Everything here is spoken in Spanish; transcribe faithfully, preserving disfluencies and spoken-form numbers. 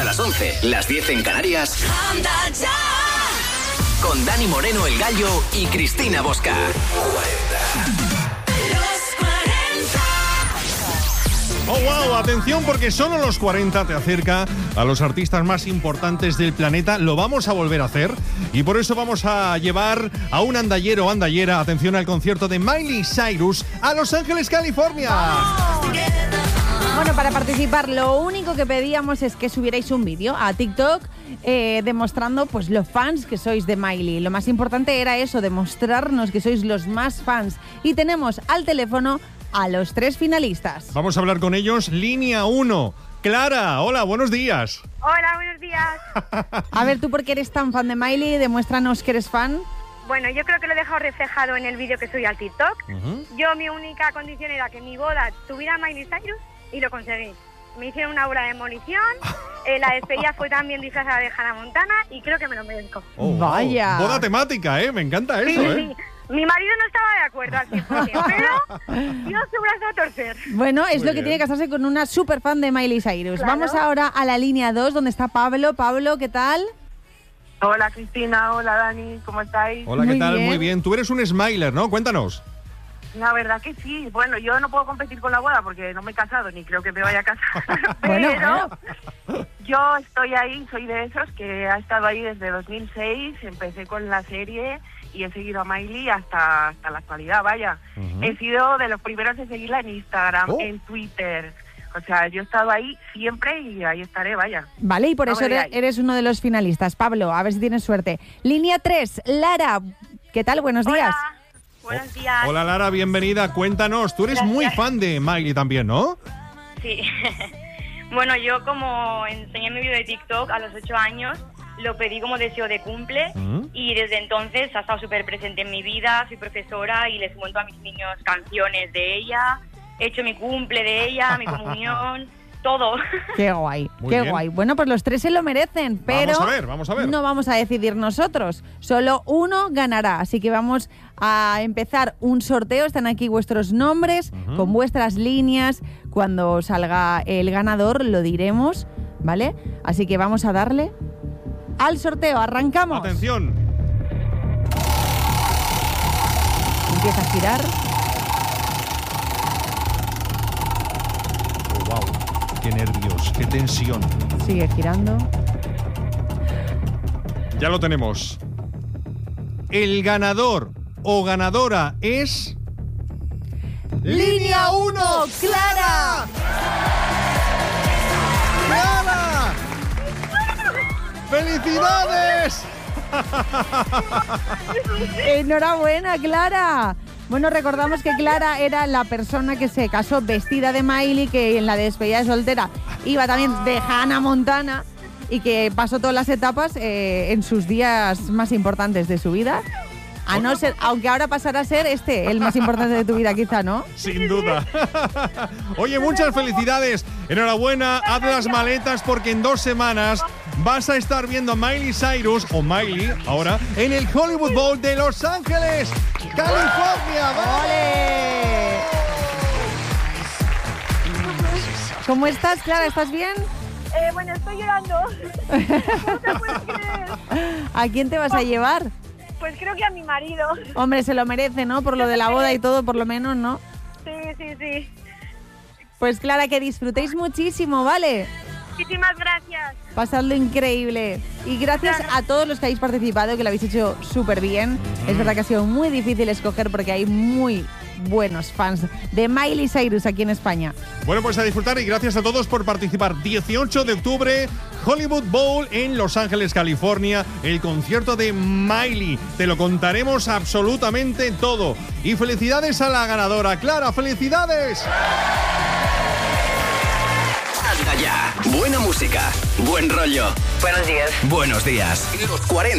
hasta las once, las diez en Canarias. Anda ya. Con Dani Moreno, el Gallo, y Cristina Bosca. Oh, wow, atención porque solo los cuarenta te acerca a los artistas más importantes del planeta. Lo vamos a volver a hacer y por eso vamos a llevar a un andallero o andallera, atención, al concierto de Miley Cyrus a Los Ángeles, California. Bueno, para participar lo único que pedíamos es que subierais un vídeo a TikTok eh, demostrando pues los fans que sois de Miley. Lo más importante era eso, demostrarnos que sois los más fans. Y tenemos al teléfono a los tres finalistas. Vamos a hablar con ellos. Línea uno. Clara, hola, buenos días. Hola, buenos días. A ver, tú porque eres tan fan de Miley, demuéstranos que eres fan. Bueno, yo creo que lo he dejado reflejado en el vídeo que subí al TikTok. Uh-huh. Yo, mi única condición era que en mi boda tuviera Miley Cyrus y lo conseguí. Me hicieron una obra de demolición, eh, la despedida fue también disfrazada de Hannah Montana y creo que me lo merezco. Oh, vaya. Boda temática, ¿eh? Me encanta eso, sí, ¿eh? Sí. Mi marido no estaba de acuerdo al cien por ciento, pero Dios su brazo a torcer. Bueno, es Muy lo bien. que tiene que casarse con una super fan de Miley Cyrus. Claro. Vamos ahora a la línea dos, donde está Pablo. Pablo, ¿qué tal? Hola Cristina, hola Dani, ¿cómo estáis? Hola, ¿qué Muy tal? bien. Muy bien. Tú eres un smiler, ¿no? Cuéntanos. La verdad que sí. Bueno, yo no puedo competir con la boda porque no me he casado ni creo que me vaya a casar. Bueno, Pero bueno. yo estoy ahí, soy de esos que ha estado ahí desde dos mil seis, empecé con la serie y he seguido a Miley hasta, hasta la actualidad, vaya. Uh-huh. He sido de los primeros en seguirla en Instagram, Oh. en Twitter. O sea, yo he estado ahí siempre y ahí estaré, vaya. Vale, y por No eso me eres, digáis. eres uno de los finalistas. Pablo, a ver si tienes suerte. Línea tres, Lara. ¿Qué tal? Buenos días. Hola, buenos días. Hola, Lara, bienvenida. Cuéntanos. Tú eres Gracias. muy fan de Miley también, ¿no? Sí. Bueno, yo como enseñé mi vídeo de TikTok a los ocho años, lo pedí como deseo de cumple ¿Mm? y desde entonces ha estado súper presente en mi vida. Soy profesora y les cuento a mis niños canciones de ella, he hecho mi cumple de ella, mi comunión, todo. Qué guay, Muy qué bien. guay. Bueno, pues los tres se lo merecen, pero Vamos a ver, vamos a ver. no vamos a decidir nosotros. Solo uno ganará. Así que vamos a empezar un sorteo. Están aquí vuestros nombres, Ujú. con vuestras líneas. Cuando salga el ganador lo diremos, ¿vale? Así que vamos a darle al sorteo. Arrancamos. Atención. Empieza a girar. Oh, wow. Qué nervios, qué tensión. Sigue girando. Ya lo tenemos. El ganador o ganadora es... ¡Línea uno! ¡Clara! ¡Clara! ¡Felicidades! ¡Enhorabuena, Clara! Bueno, recordamos que Clara era la persona que se casó vestida de Miley, que en la despedida de soltera iba también de Hannah Montana y que pasó todas las etapas eh, en sus días más importantes de su vida. A no ser, aunque ahora pasará a ser este el más importante de tu vida, quizá, ¿no? Sin duda. Oye, muchas felicidades. Enhorabuena, haz las maletas porque en dos semanas vas a estar viendo a Miley Cyrus, o Miley ahora, en el Hollywood Bowl de Los Ángeles, California. ¡Ole! ¿Cómo estás, Clara? ¿Estás bien? Eh, bueno, estoy llorando. No te puedo creer. ¿A quién te vas a llevar? Pues creo que a mi marido. Hombre, se lo merece, ¿no? Por lo de la boda y todo, por lo menos, ¿no? Sí, sí, sí. Pues Clara, que disfrutéis muchísimo, ¿vale? Muchísimas gracias. Pasadlo increíble. Y gracias a todos los que habéis participado, que lo habéis hecho súper bien. Es verdad que ha sido muy difícil escoger porque hay muy buenos fans de Miley Cyrus aquí en España. Bueno, pues a disfrutar y gracias a todos por participar. dieciocho de octubre, Hollywood Bowl en Los Ángeles, California, el concierto de Miley. Te lo contaremos absolutamente todo. Y felicidades a la ganadora. Clara, ¡felicidades! Anda ya. Buena música, buen rollo. Buenos días. Buenos días. Los cuarenta.